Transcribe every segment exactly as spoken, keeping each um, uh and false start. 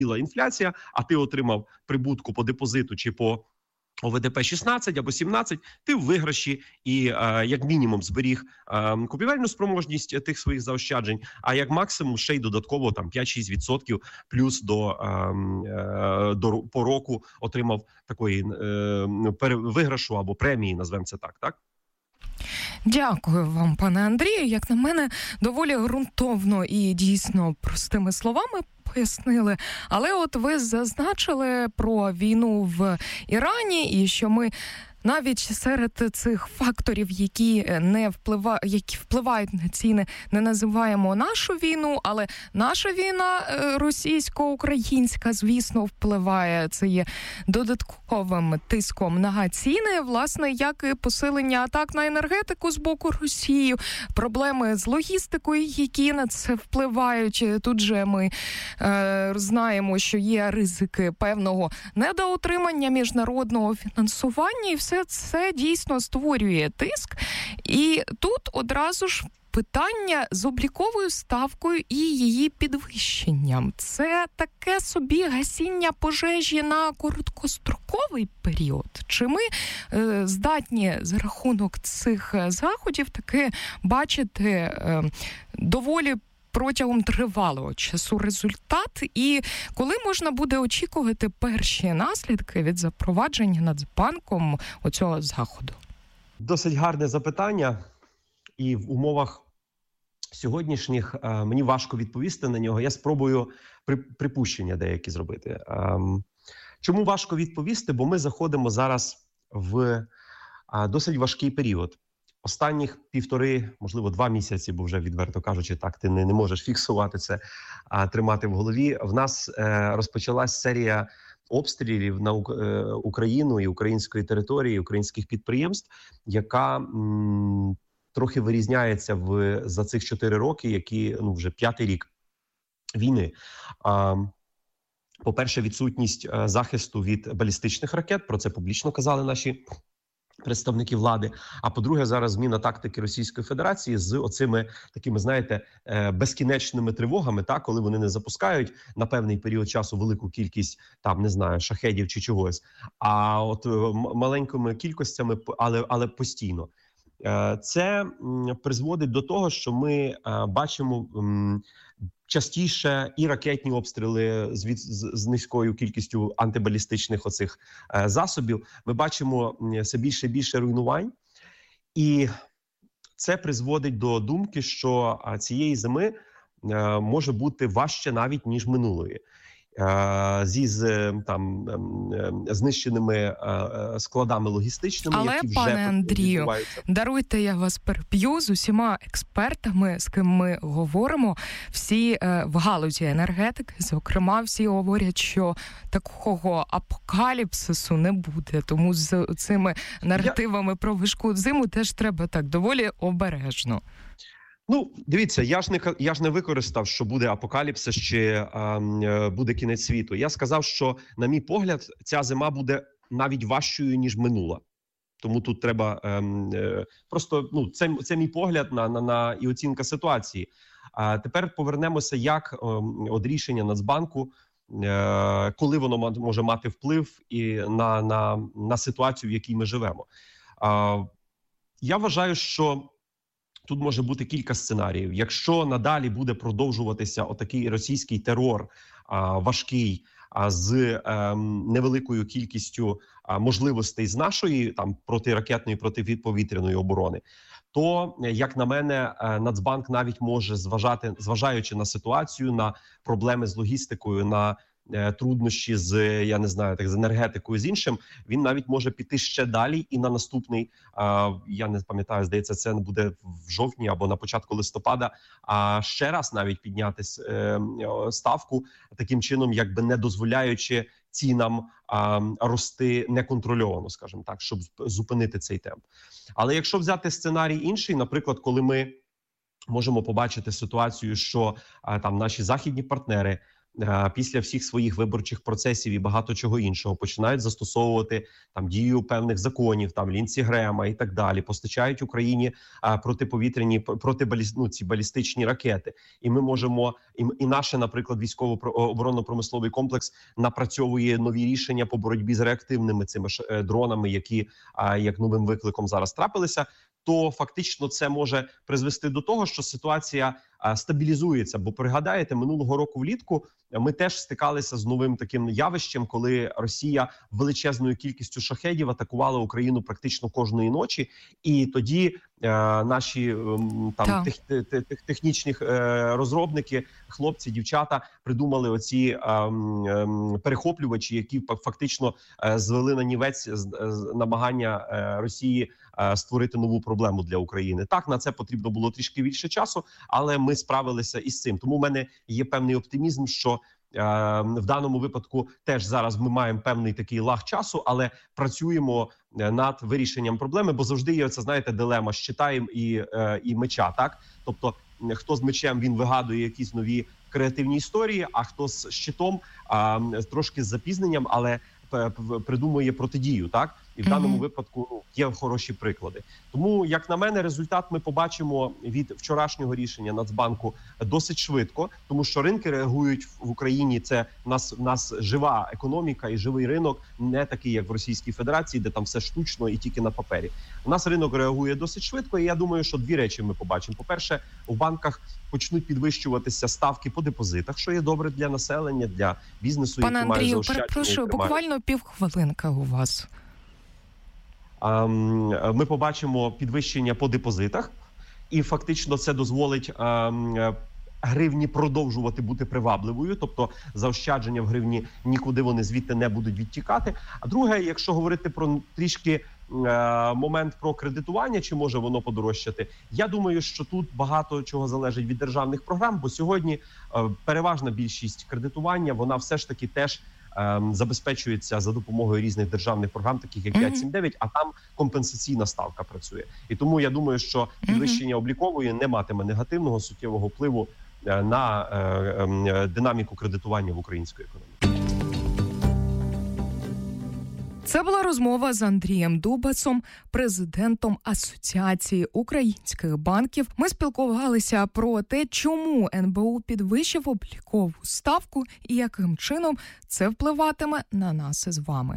інфляція, а ти отримав прибутку по депозиту чи по О В Д П шістнадцять або сімнадцять, ти в виграші і е, як мінімум зберіг е, купівельну спроможність тих своїх заощаджень, а як максимум ще й додатково там п'ять-шість відсотків плюс до, е, е, до по року отримав такої е, виграшу або премії, назвемо це так, так? Дякую вам, пане Андрію. Як на мене, доволі ґрунтовно і дійсно простими словами пояснили. Але от ви зазначили про війну в Ірані і що ми навіть серед цих факторів, які не впливають, які впливають на ціни, не називаємо нашу війну, але наша війна російсько-українська, звісно, впливає. Це є додатковим тиском на ціни, власне, як і посилення атак на енергетику з боку Росії, проблеми з логістикою, які на це впливають. Тут же ми е, знаємо, що є ризики певного недоотримання міжнародного фінансування, і все Все це дійсно створює тиск. І тут одразу ж питання з обліковою ставкою і її підвищенням. Це таке собі гасіння пожежі на короткостроковий період? Чи ми е, здатні за рахунок цих заходів таки бачити е, доволі протягом тривалого часу результат, і коли можна буде очікувати перші наслідки від запровадження Нацбанком оцього заходу? Досить гарне запитання, і в умовах сьогоднішніх е, мені важко відповісти на нього. Я спробую при, припущення деякі зробити. Е, чому важко відповісти? Бо ми заходимо зараз в е, досить важкий період. Останніх півтори, можливо, два місяці, бо вже, відверто кажучи, так, ти не, не можеш фіксувати це, а тримати в голові. В нас е, розпочалась серія обстрілів на е, Україну і української території, українських підприємств, яка м, трохи вирізняється в, за цих чотири роки, які, ну, вже п'ятий рік війни. А, по-перше, відсутність е, захисту від балістичних ракет, про це публічно казали наші представники влади. А по-друге, зараз зміна тактики Російської Федерації з оцими такими, знаєте, безкінечними тривогами, так, коли вони не запускають на певний період часу велику кількість, там, не знаю, шахедів чи чогось, а от маленькими кількостями, але, але постійно. Це призводить до того, що ми бачимо частіше і ракетні обстріли з, від, з, з низькою кількістю антибалістичних оцих е, засобів. Ми бачимо все більше і більше руйнувань. І це призводить до думки, що е, цієї зими е, може бути важче навіть, ніж минулої. Е, зі з, там, е, знищеними е, складами логістичними, але, які вже пане Андрію, даруйте, я вас переб'ю, з усіма експертами, з ким ми говоримо, всі е, в галузі енергетики, зокрема, всі говорять, що такого апокаліпсису не буде, тому з цими наративами я... про важку зиму теж треба так доволі обережно. Ну, дивіться, я ж не я ж не використав, що буде апокаліпсис чи е, буде кінець світу. Я сказав, що, на мій погляд, ця зима буде навіть важчою, ніж минула. Тому тут треба е, е, просто, ну, це, це мій погляд на, на, на і оцінка ситуації. А тепер повернемося, як е, от рішення Нацбанку, е, коли воно може мати вплив і на, на, на ситуацію, в якій ми живемо. Е, я вважаю, що тут може бути кілька сценаріїв. Якщо надалі буде продовжуватися отакий російський терор а, важкий, а, з а, невеликою кількістю а, можливостей з нашої там протиракетної, протиповітряної оборони, то, як на мене, Нацбанк навіть може зважати, зважаючи на ситуацію, на проблеми з логістикою, на труднощі з, я не знаю, так, з енергетикою, з іншим, він навіть може піти ще далі і на наступний, а, я не пам'ятаю, здається, це буде в жовтні або на початку листопада, а ще раз навіть підняти е, ставку, таким чином, якби не дозволяючи цінам а, рости неконтрольовано, скажімо так, щоб зупинити цей темп. Але якщо взяти сценарій інший, наприклад, коли ми можемо побачити ситуацію, що а, там наші західні партнери після всіх своїх виборчих процесів і багато чого іншого починають застосовувати там дію певних законів, там Лінсі Грема і так далі, постачають Україні а, протиповітряні протибаліст, ну, ці балістичні ракети. І ми можемо і, і наше, наприклад, військово-оборонно-промисловий комплекс напрацьовує нові рішення по боротьбі з реактивними цими ж дронами, які а, як новим викликом зараз трапилися. То фактично це може призвести до того, що ситуація а, стабілізується. Бо пригадаєте, минулого року влітку ми теж стикалися з новим таким явищем, коли Росія величезною кількістю шахедів атакувала Україну практично кожної ночі, і тоді е, наші е, там тех, тех, тех, технічні е, розробники, хлопці, дівчата придумали оці е, е, перехоплювачі, які фактично е, звели на нівець з, з намагання е, Росії е, створити нову проблему для України. Так, на це потрібно було трішки більше часу, але ми справилися із цим. Тому в мене є певний оптимізм, що в даному випадку теж зараз ми маємо певний такий лаг часу, але працюємо над вирішенням проблеми, бо завжди є це, знаєте, дилема щита і, і меча, так? Тобто, хто з мечем, він вигадує якісь нові креативні історії, а хто з щитом а, трошки з запізненням, але придумує протидію, так? І в mm-hmm. даному випадку ну, є хороші приклади. Тому, як на мене, результат ми побачимо від вчорашнього рішення Нацбанку досить швидко, тому що ринки реагують в Україні. Це в нас, в нас жива економіка і живий ринок, не такий, як в Російській Федерації, де там все штучно і тільки на папері. У нас ринок реагує досить швидко, і я думаю, що дві речі ми побачимо. По-перше, у банках почнуть підвищуватися ставки по депозитах, що є добре для населення, для бізнесу. Пане Андрію, перепрошую, буквально півхвилинка у вас. Ми побачимо підвищення по депозитах, і фактично це дозволить гривні продовжувати бути привабливою, тобто заощадження в гривні нікуди вони звідти не будуть відтікати. А друге, якщо говорити про трішки момент про кредитування, чи може воно подорожчати, я думаю, що тут багато чого залежить від державних програм, бо сьогодні переважна більшість кредитування, вона все ж таки теж забезпечується за допомогою різних державних програм, таких як п'ять сім дев'ять, а там компенсаційна ставка працює. І тому я думаю, що підвищення облікової не матиме негативного суттєвого впливу на динаміку кредитування в української економіки. Це була розмова з Андрієм Дубасом, президентом Асоціації українських банків. Ми спілкувалися про те, чому ен бе у підвищив облікову ставку і яким чином це впливатиме на нас із вами.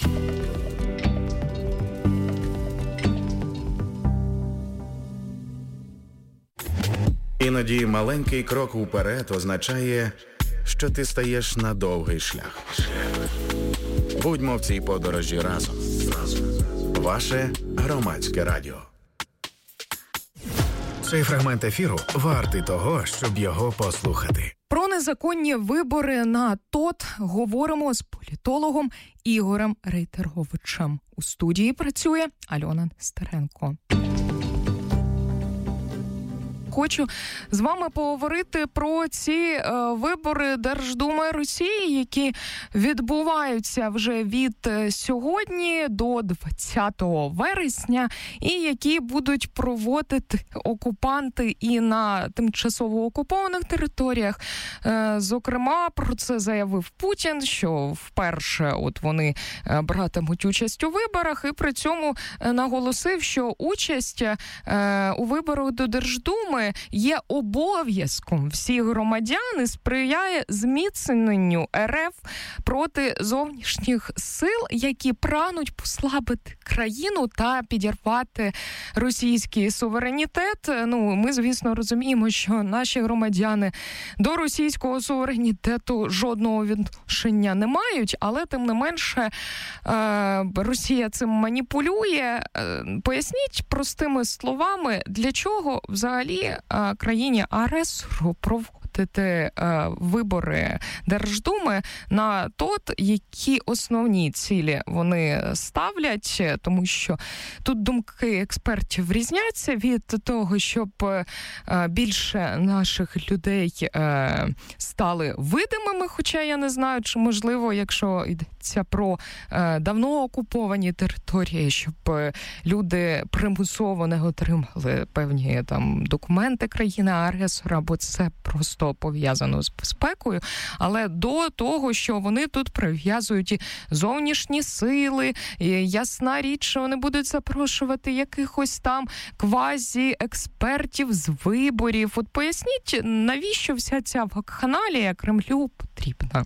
Іноді маленький крок уперед означає, що ти стаєш на довгий шлях. Будьмо в цій подорожі разом. Ваше Громадське радіо. Цей фрагмент ефіру вартий того, щоб його послухати. Про незаконні вибори на ТОТ говоримо з політологом Ігорем Рейтеровичем. У студії працює Альона Нестеренко. Хочу з вами поговорити про ці е, вибори Держдуми Росії, які відбуваються вже від сьогодні до двадцятого вересня, і які будуть проводити окупанти і на тимчасово окупованих територіях. Е, зокрема, про це заявив Путін, що вперше от вони братимуть участь у виборах, і при цьому наголосив, що участь е, у виборах до Держдуми є обов'язком всіх громадян і сприяє зміцненню ер еф проти зовнішніх сил, які прагнуть послабити країну та підірвати російський суверенітет. Ну, ми, звісно, розуміємо, що наші громадяни до російського суверенітету жодного відношення не мають, але, тим не менше, Росія цим маніпулює. Поясніть простими словами, для чого взагалі країні-агресору проводити вибори Держдуми на ТОТ, які основні цілі вони ставлять, тому що тут думки експертів різняться від того, щоб більше наших людей стали видимими, хоча я не знаю, чи можливо, якщо йдеться про давно окуповані території, щоб люди примусово не отримали певні там документи країни-агресора, бо це просто що пов'язано з безпекою, але до того, що вони тут прив'язують і зовнішні сили, і ясна річ, що вони будуть запрошувати якихось там квазі-експертів з виборів. От поясніть, навіщо вся ця вакханалія Кремлю потрібна?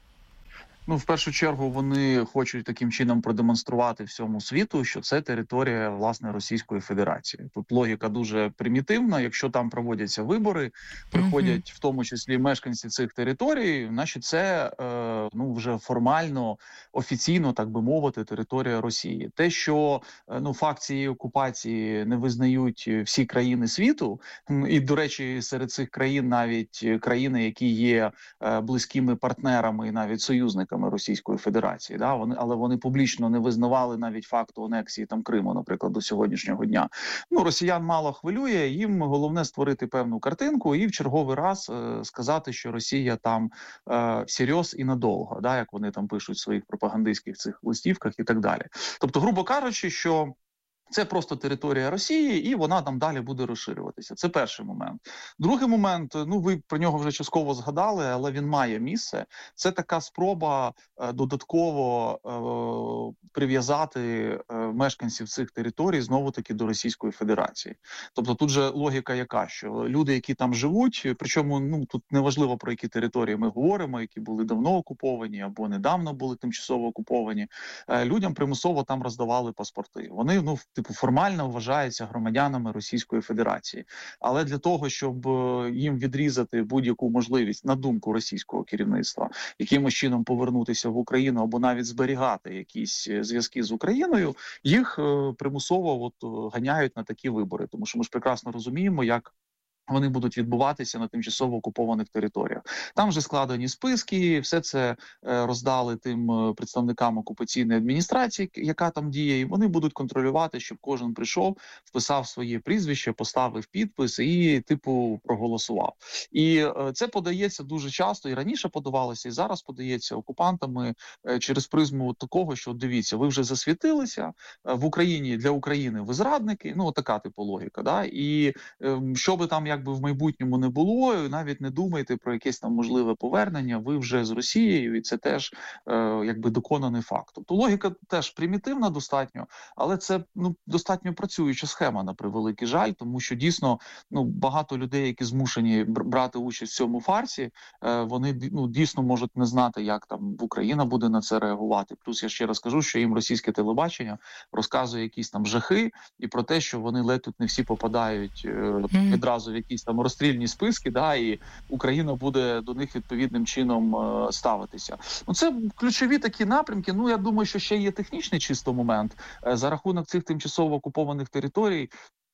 Ну, в першу чергу, вони хочуть таким чином продемонструвати всьому світу, що це територія, власне, Російської Федерації. Тут логіка дуже примітивна. Якщо там проводяться вибори, приходять mm-hmm. в тому числі мешканці цих територій, значить це е, ну, вже формально, офіційно, так би мовити, територія Росії. Те, що е, ну, факт цієї окупації не визнають всі країни світу, і, до речі, серед цих країн навіть країни, які є е, близькими партнерами і навіть союзниками Російської Федерації, да, вони, але вони публічно не визнавали навіть факту анексії там Криму, наприклад, до сьогоднішнього дня. Ну, росіян мало хвилює, їм головне створити певну картинку і в черговий раз е, сказати, що Росія там е, всерйоз і надовго, да, як вони там пишуть в своїх пропагандистських цих листівках і так далі. Тобто, грубо кажучи, що це просто територія Росії, і вона там далі буде розширюватися. Це перший момент. Другий момент, ну ви про нього вже частково згадали, але він має місце. Це така спроба е, додатково е, прив'язати е, мешканців цих територій знову-таки до Російської Федерації. Тобто тут же логіка яка, що люди, які там живуть, причому ну тут неважливо про які території ми говоримо, які були давно окуповані або недавно були тимчасово окуповані, е, людям примусово там роздавали паспорти. Вони, ну, типу, формально вважаються громадянами Російської Федерації. Але для того, щоб їм відрізати будь-яку можливість, на думку російського керівництва, якимось чином повернутися в Україну або навіть зберігати якісь зв'язки з Україною, їх примусово от ганяють на такі вибори. Тому що ми ж прекрасно розуміємо, як вони будуть відбуватися на тимчасово окупованих територіях. Там вже складені списки, все це роздали тим представникам окупаційної адміністрації, яка там діє, і вони будуть контролювати, щоб кожен прийшов, вписав своє прізвище, поставив підпис і, типу, проголосував. І це подається дуже часто, і раніше подавалося, і зараз подається окупантами через призму такого, що, дивіться, ви вже засвітилися, в Україні, для України ви зрадники, ну, така типу логіка, да, і що би там, як якби в майбутньому не було, навіть не думайте про якесь там можливе повернення, ви вже з Росією, і це теж е, якби доконаний факт. Тобто логіка теж примітивна достатньо, але це ну достатньо працююча схема, на превеликий жаль, тому що дійсно ну багато людей, які змушені брати участь в цьому фарсі, е, вони ну дійсно можуть не знати, як там Україна буде на це реагувати. Плюс я ще раз кажу, що їм російське телебачення розказує якісь там жахи і про те, що вони ледь тут не всі попадають е, відразу в якісь там розстрільні списки, да, і Україна буде до них відповідним чином е, ставитися. Ну, це ключові такі напрямки. Ну, я думаю, що ще є технічний чисто момент. Е, за рахунок цих тимчасово окупованих територій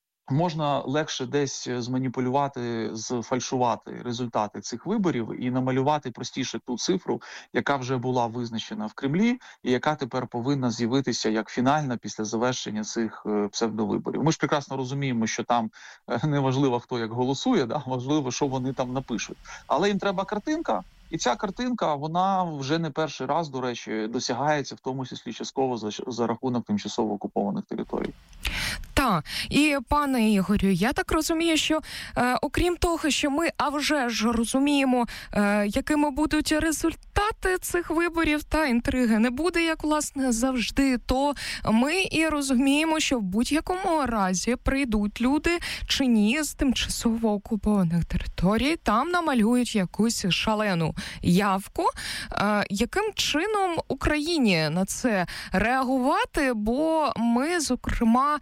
можна легше десь зманіпулювати, зфальшувати результати цих виборів і намалювати простіше ту цифру, яка вже була визначена в Кремлі і яка тепер повинна з'явитися як фінальна після завершення цих псевдовиборів. Ми ж прекрасно розуміємо, що там не важливо, хто як голосує, да? Важливо, що вони там напишуть. Але їм треба картинка, і ця картинка, вона вже не перший раз, до речі, досягається, в тому числі частково за, за рахунок тимчасово окупованих територій. Так, і пане Ігорю, я так розумію, що е, окрім того, що ми, а вже ж розуміємо, е, якими будуть результати цих виборів, та інтриги не буде, як, власне, завжди, то ми і розуміємо, що в будь-якому разі прийдуть люди чи ні з тимчасово окупованих територій, там намалюють якусь шалену явку. Е, яким чином Україні на це реагувати, бо ми, зокрема,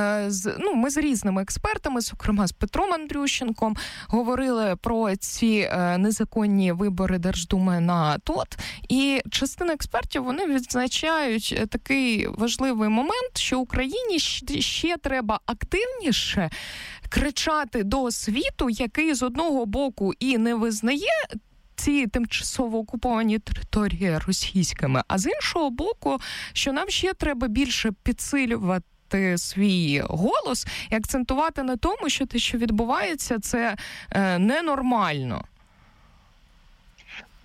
з, ну, ми з різними експертами, зокрема з Петром Андрющенком, говорили про ці е, незаконні вибори Держдуми на ТОТ. І частина експертів, вони відзначають такий важливий момент, що Україні ще треба активніше кричати до світу, який з одного боку і не визнає ці тимчасово окуповані території російськими, а з іншого боку, що нам ще треба більше підсилювати свій голос і акцентувати на тому, що те, що відбувається, це е, ненормально.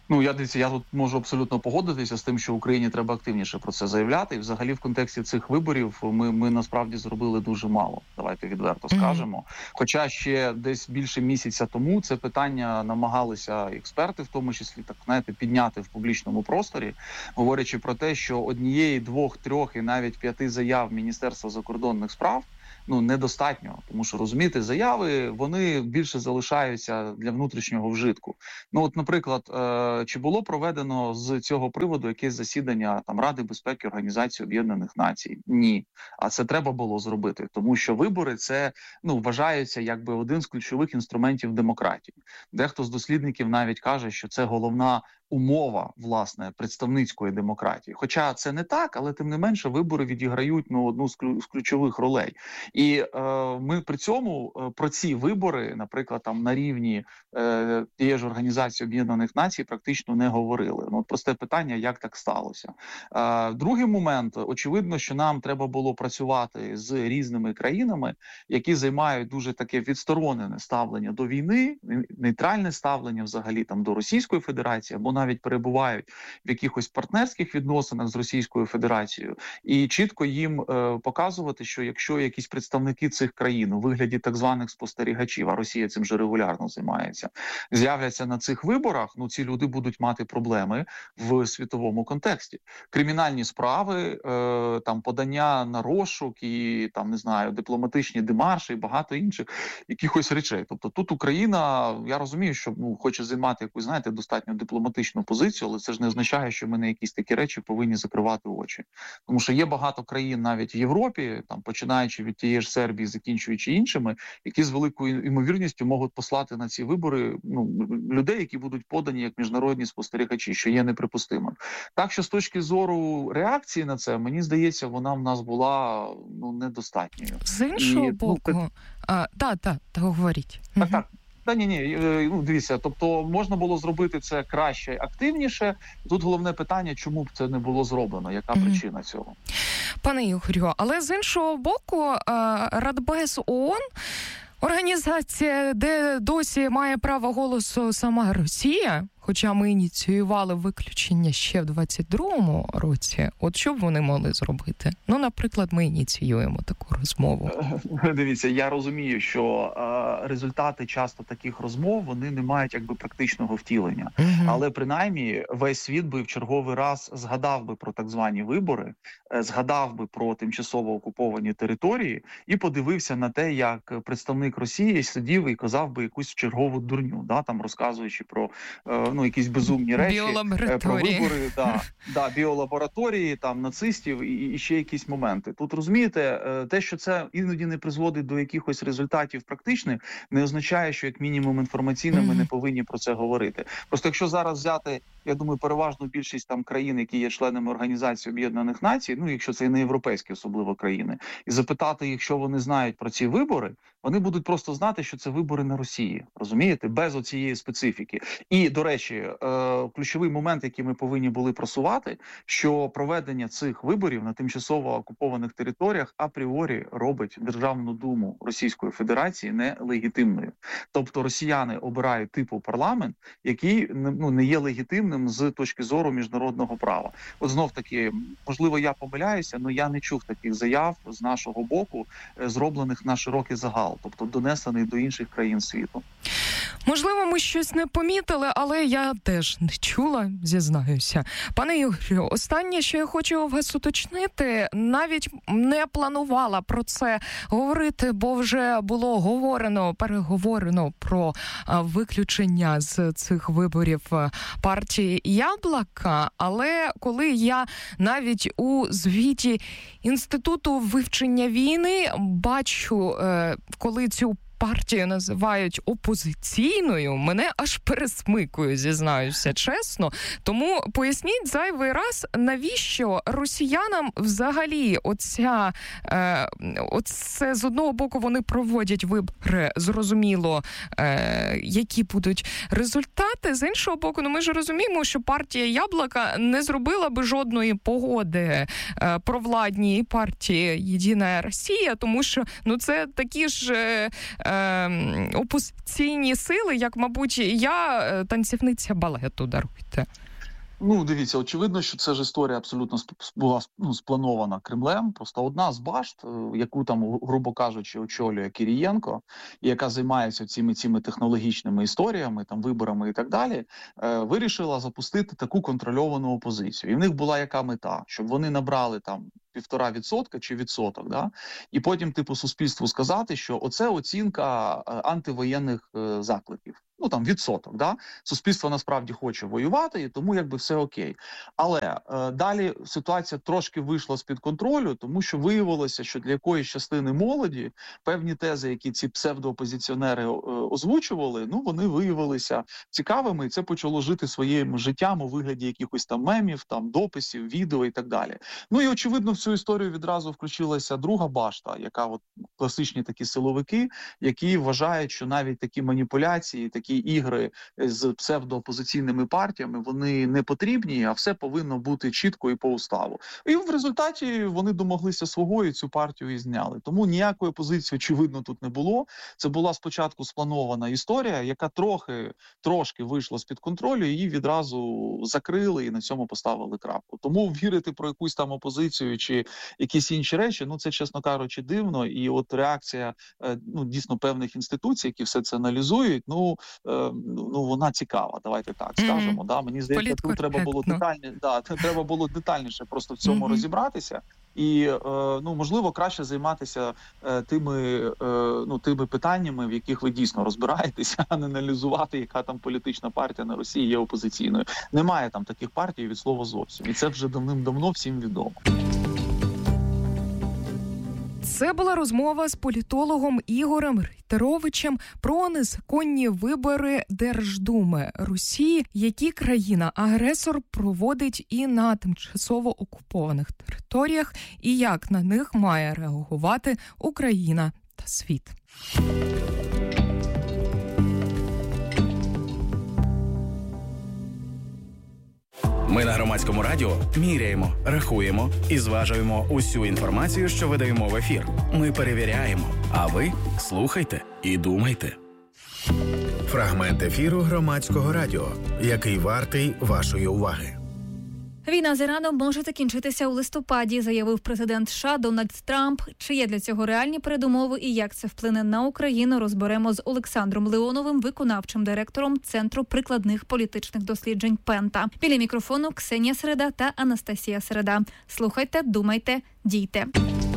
Ну, я дивіться, я тут можу абсолютно погодитися з тим, що Україні треба активніше про це заявляти. І взагалі в контексті цих виборів ми, ми насправді зробили дуже мало. Давайте відверто скажемо. Mm-hmm. Хоча ще десь більше місяця тому це питання намагалися експерти, в тому числі, так знаєте, підняти в публічному просторі, говорячи про те, що однієї, двох, трьох і навіть п'яти заяв Міністерства закордонних справ ну недостатньо, тому що, розумієте, заяви, вони більше залишаються для внутрішнього вжитку. Ну от, наприклад, е, чи було проведено з цього приводу якесь засідання там Ради безпеки Організації Об'єднаних Націй? Ні. А це треба було зробити, тому що вибори це, ну, вважаються якби один з ключових інструментів демократії. Дехто з дослідників навіть каже, що це головна умова, власне, представницької демократії. Хоча це не так, але тим не менше вибори відіграють ну одну з ключових ролей. І е, ми при цьому е, про ці вибори, наприклад, там на рівні е, тієї ж Організації Об'єднаних Націй практично не говорили. Ну, просте питання, як так сталося. Е, другий момент, очевидно, що нам треба було працювати з різними країнами, які займають дуже таке відсторонене ставлення до війни, нейтральне ставлення взагалі там до Російської Федерації, або навіть перебувають в якихось партнерських відносинах з Російською Федерацією, і чітко їм е, показувати, що якщо якісь представники цих країн у вигляді так званих спостерігачів, а Росія цим же регулярно займається, з'являться на цих виборах, ну ці люди будуть мати проблеми в світовому контексті. Кримінальні справи, е, там подання на розшук і там не знаю, дипломатичні демарші і багато інших якихось речей. Тобто тут Україна, я розумію, що ну хоче займати якусь, знаєте, достатньо дипломатичну позицію, але це ж не означає, що ми на якісь такі речі повинні закривати очі. Тому що є багато країн навіть в Європі, там починаючи від тієї ж Сербії, закінчуючи іншими, які з великою ймовірністю можуть послати на ці вибори ну, людей, які будуть подані як міжнародні спостерігачі, що є неприпустимим. Так що з точки зору реакції на це, мені здається, вона в нас була ну, недостатньою. З іншого І, боку, ну, а, та, та, та, говоріть. Так, угу. так. Та ні, ні, ну дивіться, тобто можна було зробити це краще, активніше. Тут головне питання, чому б це не було зроблено, яка mm-hmm. причина цього? Пане Ігорю, але з іншого боку, Радбез ООН, організація, де досі має право голосу сама Росія, хоча ми ініціювали виключення ще в двадцять другому році, от що б вони могли зробити? Ну, наприклад, ми ініціюємо таку розмову. Дивіться, я розумію, що е, результати часто таких розмов, вони не мають якби практичного втілення. Угу. Але принаймні весь світ би в черговий раз згадав би про так звані вибори, е, згадав би про тимчасово окуповані території і подивився на те, як представник Росії сидів і казав би якусь чергову дурню, да, там розказуючи про е, ну, якісь безумні речі, про вибори, да, да, біолабораторії, там, нацистів і, і ще якісь моменти. Тут, розумієте, те, що це іноді не призводить до якихось результатів практичних, не означає, що як мінімум інформаційно ми не повинні про це говорити. Просто якщо зараз взяти, я думаю, переважну більшість там країн, які є членами Організації Об'єднаних Націй, ну, якщо це і не європейські особливо країни, і запитати їх, що вони знають про ці вибори, вони будуть просто знати, що це вибори на Росії, розумієте, без оцієї специфіки. І, до речі, ключовий момент, який ми повинні були просувати, що проведення цих виборів на тимчасово окупованих територіях апріорі робить Державну думу Російської Федерації нелегітимною. Тобто росіяни обирають типу парламент, який ну, не є легітимним з точки зору міжнародного права. От знов таки, можливо, я помиляюся, але я не чув таких заяв з нашого боку, зроблених на широкий загал, тобто донесених до інших країн світу. Можливо, ми щось не помітили, але я теж не чула, зізнаюся. Пане Ігорю, останнє, що я хочу вас уточнити, навіть не планувала про це говорити, бо вже було говорено, переговорено про виключення з цих виборів партії «Яблока», але коли я навіть у звіті Інституту вивчення війни бачу, коли цю партію називають опозиційною, мене аж пересмикує, зізнаюся чесно. Тому поясніть зайвий раз, навіщо росіянам взагалі оця, е, оце, з одного боку вони проводять вибори, зрозуміло, е, які будуть результати, з іншого боку, ну ми ж розуміємо, що партія «Яблока» не зробила би жодної погоди е, провладній партії «Єдина Росія», тому що ну це такі ж е, е, опозиційні сили, як, мабуть, я е, танцівниця балету, даруйте. Ну, дивіться, очевидно, що це ж історія абсолютно була ну, спланована Кремлем. Просто одна з башт, яку там, грубо кажучи, очолює Кірієнко, і яка займається цими цими технологічними історіями, там виборами і так далі, е, вирішила запустити таку контрольовану опозицію. І в них була яка мета? Щоб вони набрали там півтора відсотка чи відсоток, да? І потім, типу, суспільству сказати, що оце оцінка антивоєнних е, закликів. Ну, там, відсоток, да? Суспільство насправді хоче воювати, і тому, якби, все окей. Але е, далі ситуація трошки вийшла з-під контролю, тому що виявилося, що для якоїсь частини молоді певні тези, які ці псевдоопозиціонери е, озвучували, ну, вони виявилися цікавими, і це почало жити своїм життям у вигляді якихось там мемів, там, дописів, відео і так далі. Ну, і, очевидно, в цю історію відразу включилася друга башта, яка от класичні такі силовики, які вважають, що навіть такі маніпуляції, такі Такі ігри з псевдоопозиційними партіями, вони не потрібні, а все повинно бути чітко і по уставу. І в результаті вони домоглися свого і цю партію і зняли. Тому ніякої опозиції, очевидно, тут не було. Це була спочатку спланована історія, яка трохи, трошки вийшла з-під контролю, її відразу закрили і на цьому поставили крапку. Тому вірити про якусь там опозицію чи якісь інші речі, ну це, чесно кажучи, дивно. І от реакція, ну, дійсно певних інституцій, які все це аналізують, ну, ну, вона цікава, давайте так скажемо. Mm-hmm. Да? Мені здається, тут треба було детальні, да, треба було детальніше просто в цьому mm-hmm. розібратися. І, е, ну, можливо, краще займатися е, тими, е, ну, тими питаннями, в яких ви дійсно розбираєтеся, а не аналізувати, яка там політична партія на Росії є опозиційною. Немає там таких партій від слова зовсім. І це вже давним-давно всім відомо. Це була розмова з політологом Ігорем Рейтеровичем про незаконні вибори Держдуми Росії, які країна-агресор проводить і на тимчасово окупованих територіях, і як на них має реагувати Україна та світ. Ми на Громадському радіо міряємо, рахуємо і зважуємо усю інформацію, що видаємо в ефір. Ми перевіряємо, а ви слухайте і думайте. Фрагмент ефіру Громадського радіо, який вартий вашої уваги. Війна з Іраном може закінчитися у листопаді, заявив президент США Дональд Трамп. Чи є для цього реальні передумови і як це вплине на Україну, розберемо з Олександром Леоновим, виконавчим директором Центру прикладних політичних досліджень Пента. Біля мікрофону Ксенія Середа та Анастасія Середа. Слухайте, думайте, дійте.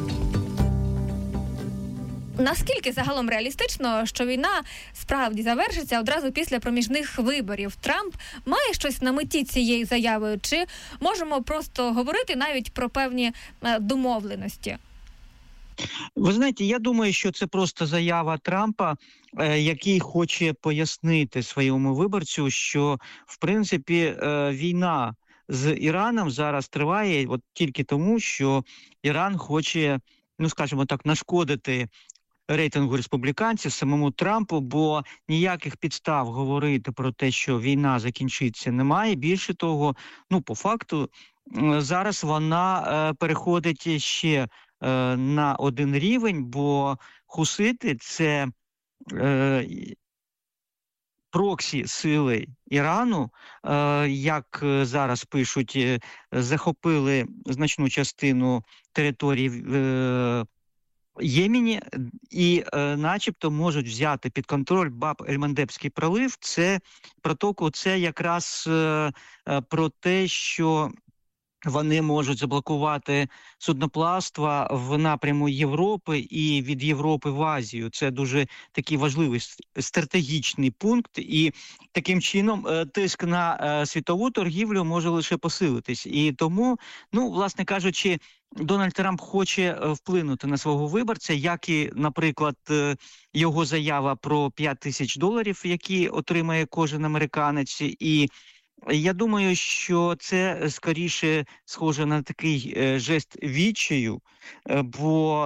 Наскільки загалом реалістично, що війна справді завершиться одразу після проміжних виборів? Трамп має щось на меті цією заявою? Чи можемо просто говорити навіть про певні домовленості? Ви знаєте, я думаю, що це просто заява Трампа, який хоче пояснити своєму виборцю, що, в принципі, війна з Іраном зараз триває от тільки тому, що Іран хоче, ну, скажімо так, нашкодити рейтингу республіканців, самому Трампу, бо ніяких підстав говорити про те, що війна закінчиться, немає. Більше того, ну, по факту, зараз вона е, переходить ще е, на один рівень, бо хусити – це е, проксі сили Ірану, е, як зараз пишуть, е, захопили значну частину території е, Ємені і е, начебто можуть взяти під контроль Баб-ель-Мандебський пролив. Це протоку, це якраз е, е, про те, що вони можуть заблокувати судноплавство в напряму Європи і від Європи в Азію. Це дуже такий важливий стратегічний пункт. І таким чином тиск на світову торгівлю може лише посилитись. І тому, ну, власне кажучи, Дональд Трамп хоче вплинути на свого виборця, як і, наприклад, його заява про п'ять тисяч доларів, які отримає кожен американець. І я думаю, що це скоріше схоже на такий жест відчаю, бо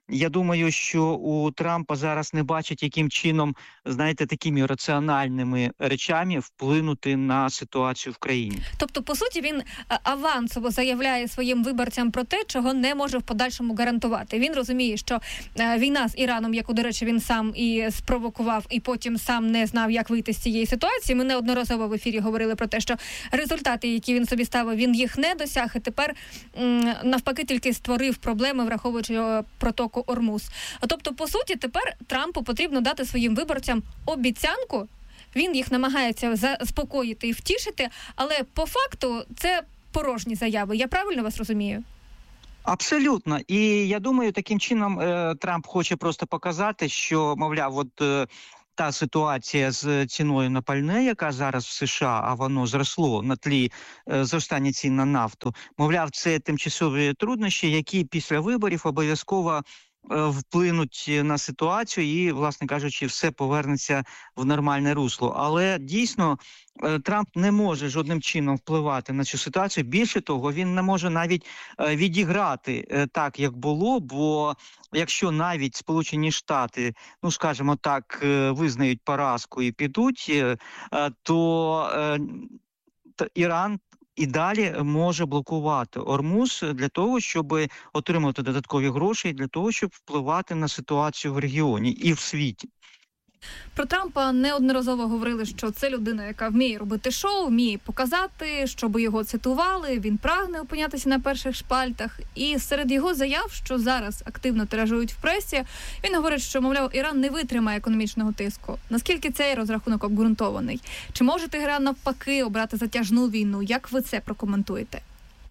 я думаю, що у Трампа зараз не бачать, яким чином, знаєте, такими раціональними речами вплинути на ситуацію в країні. Тобто, по суті, він авансово заявляє своїм виборцям про те, чого не може в подальшому гарантувати. Він розуміє, що війна з Іраном, яку, до речі, він сам і спровокував, і потім сам не знав, як вийти з цієї ситуації. Ми неодноразово в ефірі говорили про те, що результати, які він собі ставив, він їх не досяг, і тепер навпаки тільки створив проблеми, враховуючи протоку Ормуз. Тобто, по суті, тепер Трампу потрібно дати своїм виборцям обіцянку. Він їх намагається заспокоїти і втішити, але по факту це порожні заяви. Я правильно вас розумію? Абсолютно. І я думаю, таким чином е, Трамп хоче просто показати, що, мовляв, от е, та ситуація з ціною на пальне, яка зараз в США, а воно зросло на тлі е, зростання цін на нафту, мовляв, це тимчасові труднощі, які після виборів обов'язково вплинуть на ситуацію і, власне кажучи, все повернеться в нормальне русло. Але дійсно Трамп не може жодним чином впливати на цю ситуацію. Більше того, він не може навіть відіграти так, як було, бо якщо навіть Сполучені Штати, ну, скажімо так, визнають поразку і підуть, то Іран і далі може блокувати Ормуз для того, щоб отримати додаткові гроші, для того, щоб впливати на ситуацію в регіоні і в світі. Про Трампа неодноразово говорили, що це людина, яка вміє робити шоу, вміє показати, щоб його цитували, він прагне опинятися на перших шпальтах. І серед його заяв, що зараз активно тиражують в пресі, він говорить, що, мовляв, Іран не витримає економічного тиску. Наскільки цей розрахунок обґрунтований? Чи може Тегеран навпаки обрати затяжну війну? Як ви це прокоментуєте?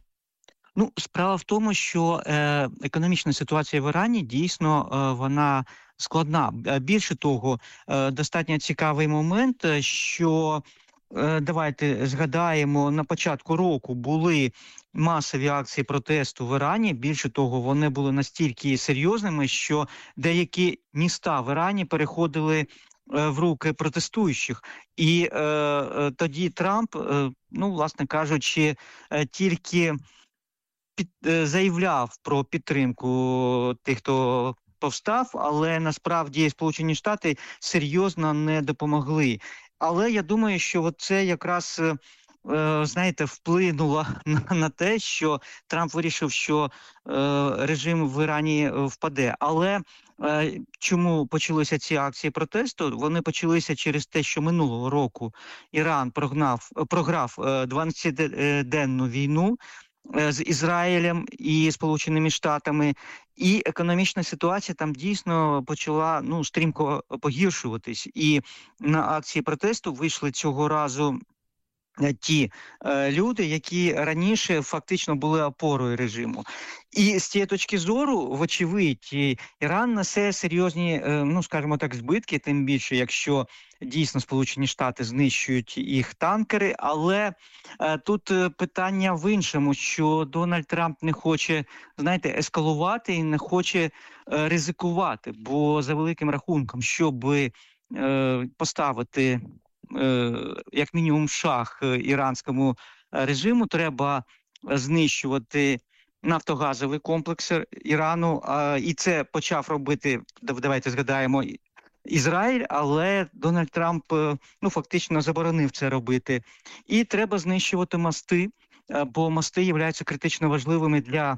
Ну, справа в тому, що е, економічна ситуація в Ірані дійсно е, вона складна. Більше того, е, достатньо цікавий момент, що е, давайте згадаємо, на початку року були масові акції протесту в Ірані. Більше того, вони були настільки серйозними, що деякі міста в Ірані переходили в руки протестуючих. І е, е, тоді Трамп, е, ну, власне кажучи, е, тільки під, е, заявляв про підтримку тих, хто повстав, але насправді Сполучені Штати серйозно не допомогли. Але я думаю, що це якраз, е, знаєте, вплинуло на, на те, що Трамп вирішив, що е, режим в Ірані впаде. Але е, чому почалися ці акції протесту? Вони почалися через те, що минулого року Іран прогнав, програв дванадцятиденну війну з Ізраїлем і Сполученими Штатами, і економічна ситуація там дійсно почала, ну, стрімко погіршуватись. І на акції протесту вийшли цього разу ті е, люди, які раніше фактично були опорою режиму. І з цієї точки зору, вочевидь, Іран несе серйозні, е, ну, скажімо так, збитки, тим більше, якщо дійсно Сполучені Штати знищують їх танкери. Але е, тут питання в іншому, що Дональд Трамп не хоче, знаєте, ескалувати і не хоче е, ризикувати, бо за великим рахунком, щоб е, поставити як мінімум шах іранському режиму, треба знищувати нафтогазовий комплекс Ірану. І це почав робити, давайте згадаємо, Ізраїль, але Дональд Трамп, ну, фактично заборонив це робити. І треба знищувати мости, бо мости являються критично важливими для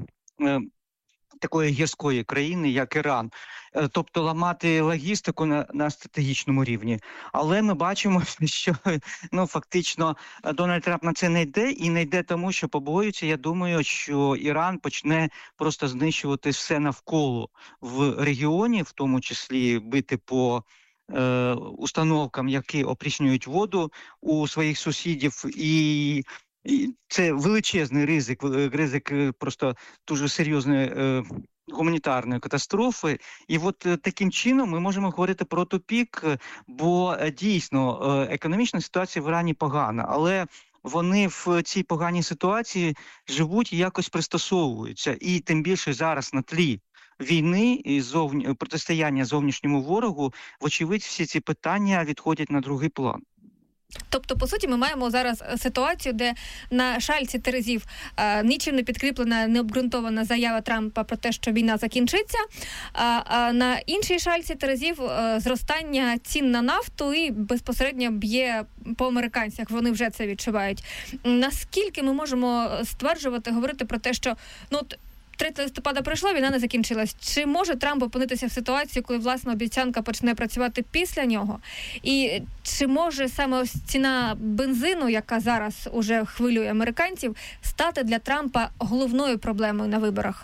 такої гірської країни, як Іран. Тобто ламати логістику на, на стратегічному рівні. Але ми бачимо, що, ну, фактично Дональд Трамп на це не йде, і не йде тому, що побоюється. Я думаю, що Іран почне просто знищувати все навколо в регіоні, в тому числі бити по е, установкам, які опріснюють воду у своїх сусідів, і І це величезний ризик, ризик просто дуже серйозної е, гуманітарної катастрофи. І от е, таким чином ми можемо говорити про тупік, бо е, дійсно е, економічна ситуація в Ірані погана, але вони в цій поганій ситуації живуть і якось пристосовуються. І тим більше зараз на тлі війни і зовні... протистояння зовнішньому ворогу, вочевидь, всі ці питання відходять на другий план. Тобто, по суті, ми маємо зараз ситуацію, де на шальці терезів е, нічим не підкріплена, необґрунтована заява Трампа про те, що війна закінчиться, а, а на іншій шальці терезів е, зростання цін на нафту і безпосередньо б'є по американцях, вони вже це відчувають. Наскільки ми можемо стверджувати, говорити про те, що ну третього листопада пройшла, війна не закінчилась. Чи може Трамп опинитися в ситуації, коли власна обіцянка почне працювати після нього? І чи може саме ось ціна бензину, яка зараз уже хвилює американців, стати для Трампа головною проблемою на виборах?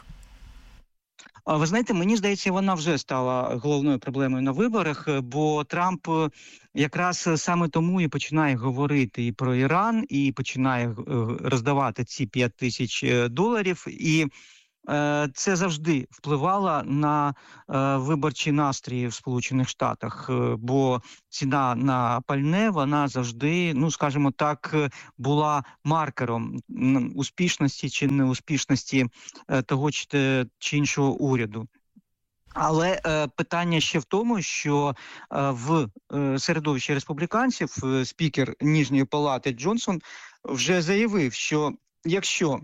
Ви знаєте, мені здається, вона вже стала головною проблемою на виборах, бо Трамп якраз саме тому і починає говорити і про Іран, і починає роздавати ці п'ять тисяч доларів, і це завжди впливало на е, виборчі настрої в Сполучених Штатах, бо ціна на пальне, вона завжди, ну, скажімо так, була маркером успішності чи неуспішності е, того чи, чи іншого уряду. Але е, питання ще в тому, що е, в е, середовищі республіканців е, спікер Нижньої палати Джонсон вже заявив, що якщо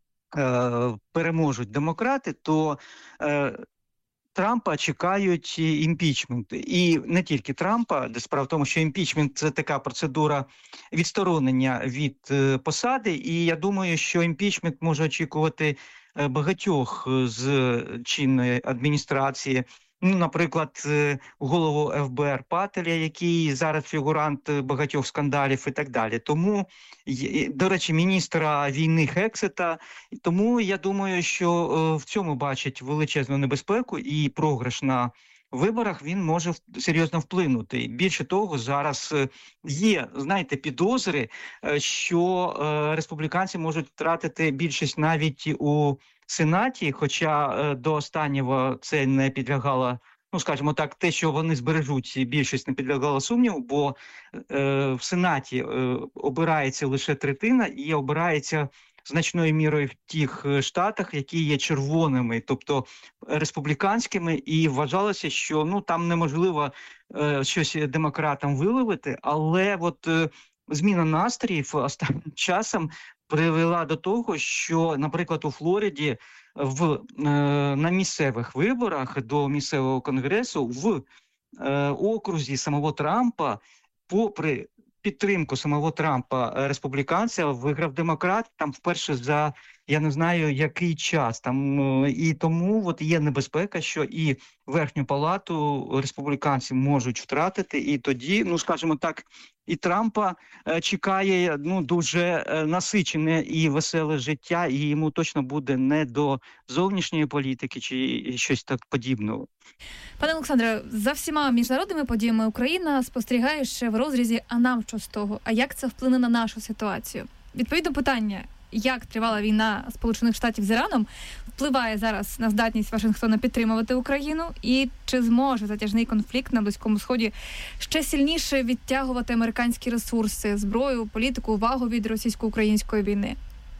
переможуть демократи, то е, Трампа чекають імпічмент. І не тільки Трампа, де справа в тому, що імпічмент – це така процедура відсторонення від е, посади, і я думаю, що імпічмент може очікувати е, багатьох з чинної адміністрації. Ну, наприклад, голову еф бе ер Пателя, який зараз фігурант багатьох скандалів і так далі. Тому, до речі, міністра війни Хексета. Тому я думаю, що в цьому бачать величезну небезпеку і програш на виборах він може серйозно вплинути. Більше того, зараз є, знаєте, підозри, що республіканці можуть втратити більшість навіть у Сенаті, хоча е, до останнього це не підлягало, ну, скажімо так, те, що вони збережуть, більшість не підлягало сумніву, бо е, в Сенаті е, обирається лише третина і обирається значною мірою в тих штатах, які є червоними, тобто республіканськими, і вважалося, що ну, там неможливо е, щось демократам виловити, але от е, зміна настроїв останнім часом привела до того, що, наприклад, у Флориді в, е, на місцевих виборах до місцевого конгресу в е, окрузі самого Трампа, попри підтримку самого Трампа республіканця, виграв демократ там вперше за, я не знаю, який час. Там, і тому от є небезпека, що і верхню палату республіканці можуть втратити, і тоді, ну, скажімо так, і Трампа е, чекає ну, дуже е, насичене і веселе життя, і йому точно буде не до зовнішньої політики чи щось так подібного. Пане Олександре, за всіма міжнародними подіями Україна спостерігає ще в розрізі «а нам що з того?», а як це вплине на нашу ситуацію? Відповідно питання, як тривала війна Сполучених Штатів з Іраном, впливає зараз на здатність Вашингтона підтримувати Україну, і чи зможе затяжний конфлікт на Близькому Сході ще сильніше відтягувати американські ресурси, зброю, політику, увагу від російсько-української війни?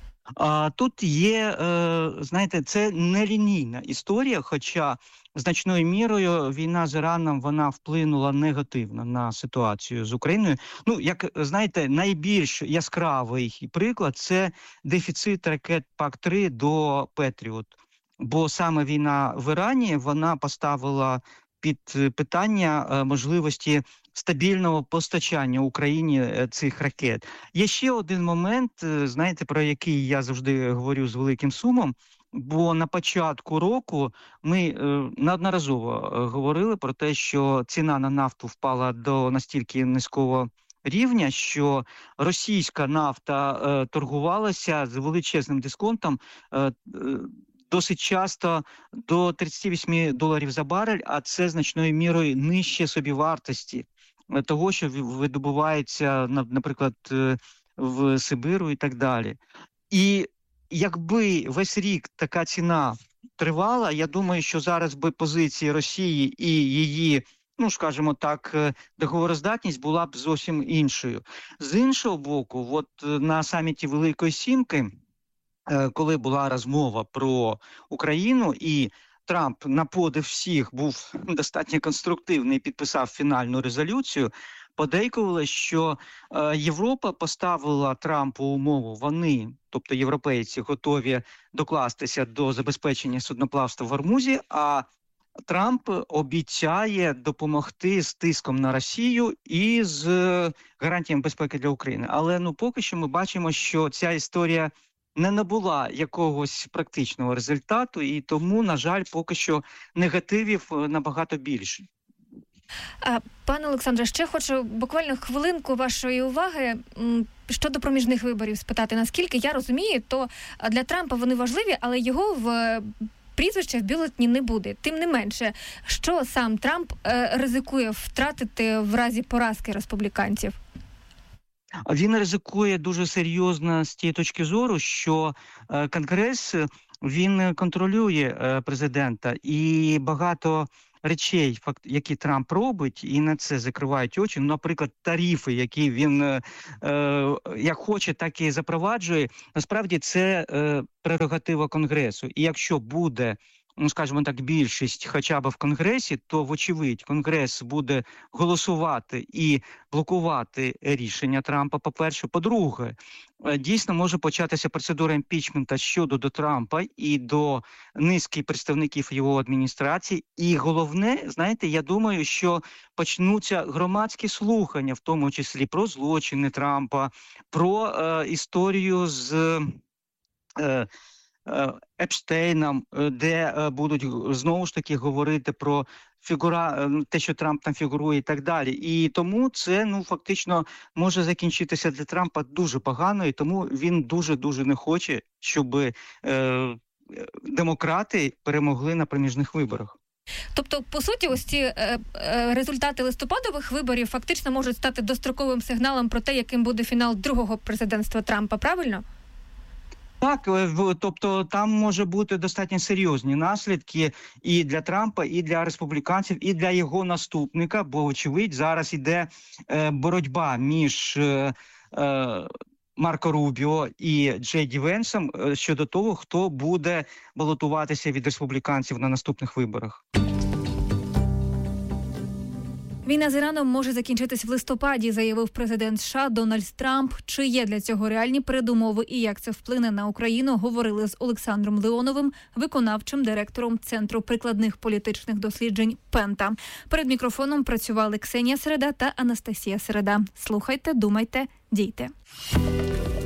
А тут є, е, знаєте, це нелінійна історія, хоча значною мірою війна з Іраном, вона вплинула негативно на ситуацію з Україною. Ну, як, знаєте, найбільш яскравий приклад – це дефіцит ракет пак три до Петріот. Бо саме війна в Ірані, вона поставила під питання можливості стабільного постачання Україні цих ракет. Є ще один момент, знаєте, про який я завжди говорю з великим сумом, бо на початку року ми е, неодноразово говорили про те, що ціна на нафту впала до настільки низького рівня, що російська нафта е, торгувалася з величезним дисконтом е, е, досить часто до тридцять вісім доларів за барель, а це значною мірою нижче собівартості того, що видобувається, наприклад, в Сибиру і так далі. І якби весь рік така ціна тривала, я думаю, що зараз би позиції Росії і її, ну, скажімо так, договороздатність була б зовсім іншою. З іншого боку, от на саміті Великої Сімки, коли була розмова про Україну, і Трамп на подив всіх був достатньо конструктивний і підписав фінальну резолюцію, подейкували, що е, Європа поставила Трампу умову, вони, тобто європейці, готові докластися до забезпечення судноплавства в Гормузі, а Трамп обіцяє допомогти з тиском на Росію і з гарантіями безпеки для України. Але ну поки що ми бачимо, що ця історія не набула якогось практичного результату, і тому, на жаль, поки що негативів набагато більше. Пане Олександре, ще хочу буквально хвилинку вашої уваги щодо проміжних виборів спитати. Наскільки я розумію, то для Трампа вони важливі, але його в прізвище в бюлетені не буде. Тим не менше, що сам Трамп е, ризикує втратити в разі поразки республіканців? Він ризикує дуже серйозно з тієї точки зору, що е, Конгрес, він контролює е, президента, і багато речей, факт, які Трамп робить, і на це закривають очі. Ну, наприклад, тарифи, які він е, е, як хоче, так і запроваджує. Насправді це е, прерогатива Конгресу. І якщо буде, ну, скажімо так, більшість хоча б в Конгресі, то, вочевидь, Конгрес буде голосувати і блокувати рішення Трампа, по-перше. По-друге, дійсно може початися процедура імпічменту щодо до Трампа і до низки представників його адміністрації. І головне, знаєте, я думаю, що почнуться громадські слухання, в тому числі про злочини Трампа, про е, історію з е, Епштейном, де будуть знову ж таки говорити про фігура, те, що Трамп там фігурує і так далі. І тому це, ну, фактично може закінчитися для Трампа дуже погано, і тому він дуже-дуже не хоче, щоб е, демократи перемогли на проміжних виборах. Тобто, по суті, ось ці е, е, результати листопадових виборів фактично можуть стати достроковим сигналом про те, яким буде фінал другого президентства Трампа, правильно? Так, тобто там може бути достатньо серйозні наслідки і для Трампа, і для республіканців, і для його наступника, бо, очевидь, зараз іде е, боротьба між е, е, Марко Рубіо і Джей Ді Венсом е, щодо того, хто буде балотуватися від республіканців на наступних виборах. Війна з Іраном може закінчитись в листопаді, заявив президент США Дональд Трамп. Чи є для цього реальні передумови і як це вплине на Україну, говорили з Олександром Леоновим, виконавчим директором Центру прикладних політичних досліджень «Пента». Перед мікрофоном працювали Ксенія Середа та Анастасія Середа. Слухайте, думайте, дійте.